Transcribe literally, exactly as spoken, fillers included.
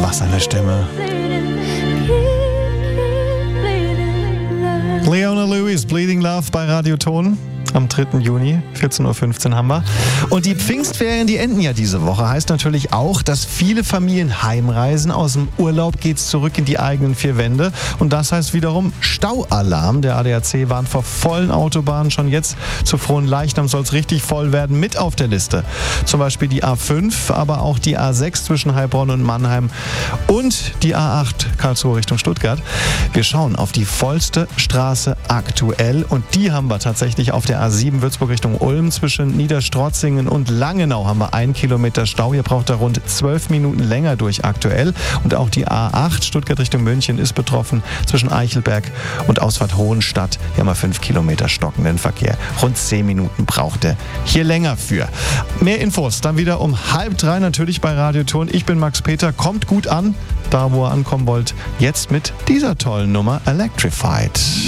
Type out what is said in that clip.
mag seine Stimme. Leona Lewis, Bleeding Love bei Radio Ton. Am dritten Juni, vierzehn Uhr fünfzehn haben wir. Und die Pfingstferien, die enden ja diese Woche. Heißt natürlich auch, dass viele Familien heimreisen. Aus dem Urlaub geht's zurück in die eigenen vier Wände. Und das heißt wiederum Staualarm. Der A D A C warnt vor vollen Autobahnen. Schon jetzt zu Frohnleichnam soll es richtig voll werden. Mit auf der Liste zum Beispiel die A fünf, aber auch die A sechs zwischen Heilbronn und Mannheim und die A acht Karlsruhe Richtung Stuttgart. Wir schauen auf die vollste Straße aktuell. Und die haben wir tatsächlich auf der A sieben Würzburg Richtung Ulm. Zwischen Niederstrotzingen und Langenau haben wir einen Kilometer Stau. Ihr braucht da rund zwölf Minuten länger durch aktuell. Und auch die A acht Stuttgart Richtung München ist betroffen. Zwischen Eichelberg und Ausfahrt Hohenstadt. Hier haben wir fünf Kilometer stockenden Verkehr. Rund zehn Minuten braucht er hier länger für. Mehr Infos dann wieder um halb drei natürlich bei Radio Ton. Ich bin Max Peter. Kommt gut an, da wo ihr ankommen wollt. Jetzt mit dieser tollen Nummer Electrified.